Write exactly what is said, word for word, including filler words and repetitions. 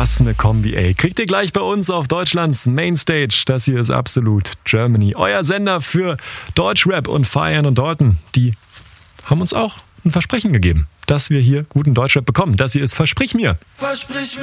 Was eine Kombi, ey. Kriegt ihr gleich bei uns auf Deutschlands Mainstage. Das hier ist Absolut Germany. Euer Sender für Deutschrap und Feiern und Dalton. Die haben uns auch ein Versprechen gegeben, dass wir hier guten Deutschrap bekommen. Das hier ist Versprich mir. Versprich mir.